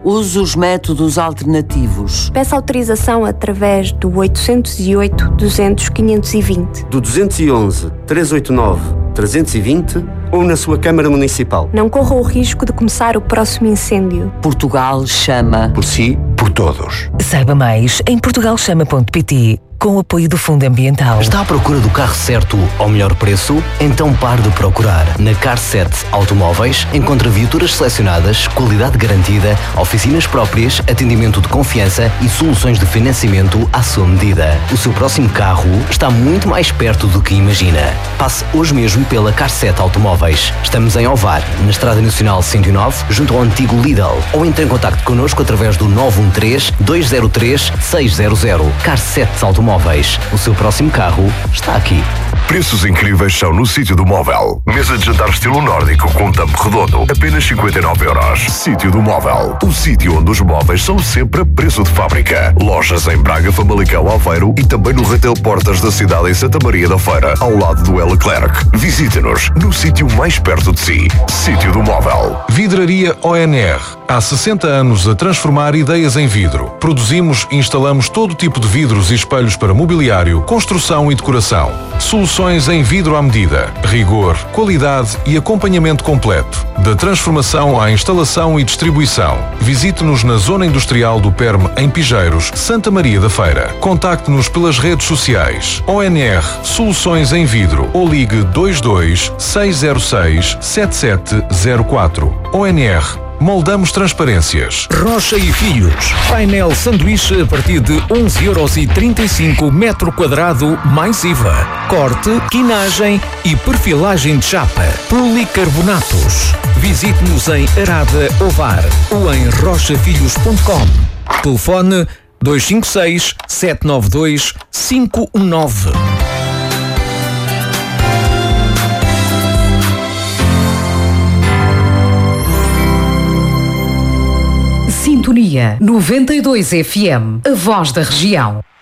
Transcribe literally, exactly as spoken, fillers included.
Use os métodos alternativos. Peça autorização através do oitocentos e oito, duzentos, quinhentos e vinte. Do duzentos e onze, trezentos e oitenta e nove, trezentos e vinte ou na sua Câmara Municipal. Não corra o risco de começar o próximo incêndio. Portugal chama. Por si, por todos. Saiba mais em portugal chama ponto pt. Com o apoio do Fundo Ambiental. Está à procura do carro certo ao melhor preço? Então pare de procurar. Na Carset Automóveis encontra viaturas selecionadas, qualidade garantida, oficinas próprias, atendimento de confiança e soluções de financiamento à sua medida. O seu próximo carro está muito mais perto do que imagina. Passe hoje mesmo pela Carset Automóveis. Estamos em Ovar, na Estrada Nacional cento e nove, junto ao antigo Lidl. Ou entre em contacto connosco através do nove um três, dois zero três, seis zero zero. Carset Automóveis. O seu próximo carro está aqui. Preços incríveis são no Sítio do Móvel. Mesa de jantar estilo nórdico com tampo redondo, apenas cinquenta e nove euros. Sítio do Móvel. O sítio onde os móveis são sempre a preço de fábrica. Lojas em Braga, Famalicão, Aveiro e também no Retail Portas da cidade em Santa Maria da Feira, ao lado do L. Clerc. Visite-nos no sítio mais perto de si. Sítio do Móvel. Vidraria O N R. Há sessenta anos a transformar ideias em vidro. Produzimos e instalamos todo tipo de vidros e espelhos para mobiliário, construção e decoração. Soluções em vidro à medida, rigor, qualidade e acompanhamento completo. Da transformação à instalação e distribuição. Visite-nos na Zona Industrial do Perme, em Pigeiros, Santa Maria da Feira. Contacte-nos pelas redes sociais. O N R Soluções em Vidro ou ligue dois dois, seis zero seis, sete sete zero quatro. O N R. Moldamos transparências. Rocha e Filhos. Painel sanduíche a partir de onze euros e trinta e cinco metro quadrado mais I V A. Corte, quinagem e perfilagem de chapa. Policarbonatos. Visite-nos em Arada Ovar ou em rocha filhos ponto com. Telefone dois cinco seis, sete nove dois, cinco um nove. Sintonia noventa e dois F M, a voz da região.